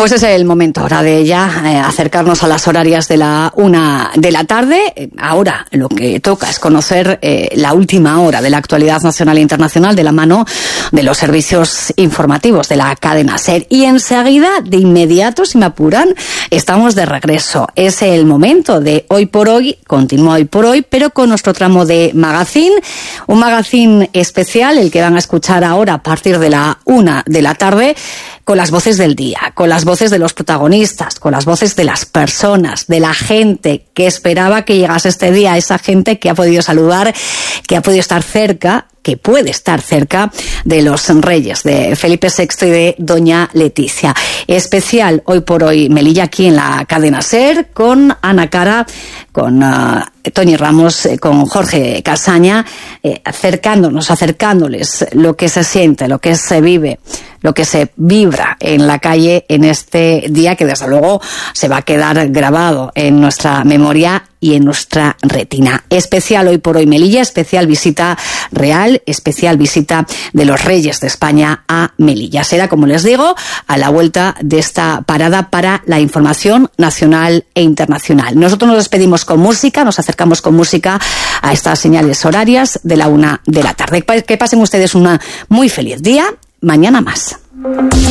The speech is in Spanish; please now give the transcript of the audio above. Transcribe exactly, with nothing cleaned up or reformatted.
Pues es el momento ahora de ya eh, acercarnos a las horarias de la una de la tarde. Ahora lo que toca es conocer eh, la última hora de la actualidad nacional e internacional de la mano de los servicios informativos de la cadena SER. Y enseguida, de inmediato, si me apuran, estamos de regreso. Es el momento de Hoy por Hoy, continúa Hoy por Hoy, pero con nuestro tramo de magazine, un magazine especial, el que van a escuchar ahora a partir de la una de la tarde, con las voces del día, con las voces de los protagonistas, con las voces de las personas, de la gente que esperaba que llegase este día, esa gente que ha podido saludar, que ha podido estar cerca, que puede estar cerca de los reyes, de Felipe sexto y de doña Leticia. Especial Hoy por Hoy Melilla aquí en la cadena SER, con Ana Cara, con uh, Toni Ramos, eh, con Jorge Casaña, eh, acercándonos, acercándoles lo que se siente, lo que se vive, lo que se vibra en la calle en este día que desde luego se va a quedar grabado en nuestra memoria y en nuestra retina. Especial Hoy por Hoy Melilla, especial visita real, especial visita de los Reyes de España a Melilla. Será, como les digo, a la vuelta de esta parada para la información nacional e internacional. Nosotros nos despedimos con música, nos acercamos con música a estas señales horarias de la una de la tarde. Que pasen ustedes un muy feliz día. Mañana más.